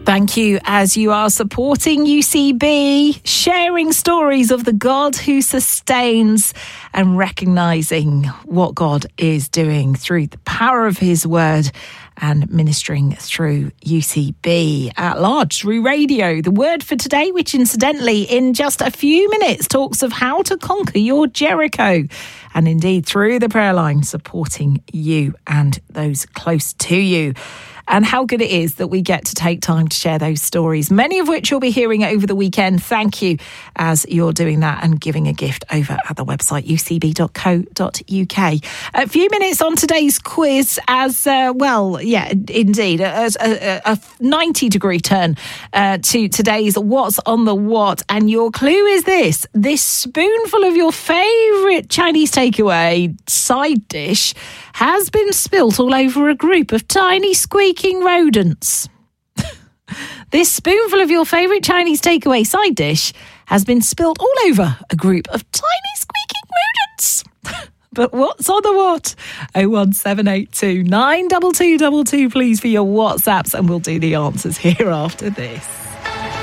Thank you as you are supporting UCB, sharing stories of the God who sustains and recognising what God is doing through the power of his word and ministering through UCB at large, through radio. The word for today, which incidentally in just a few minutes talks of how to conquer your Jericho. And indeed through the prayer line, supporting you and those close to you. And how good it is that we get to take time to share those stories, many of which you'll be hearing over the weekend. Thank you as you're doing that and giving a gift over at the website ucb.co.uk. A few minutes on today's quiz as, indeed, a 90-degree turn to today's What's on the What. And your clue is this spoonful of your favourite Chinese takeaway side dish has been spilt all over a group of tiny squeaking rodents. This spoonful of your favourite Chinese takeaway side dish has been spilt all over a group of tiny squeaking rodents. But what's on the what? 01782 92222, please, for your WhatsApps, and we'll do the answers here after this.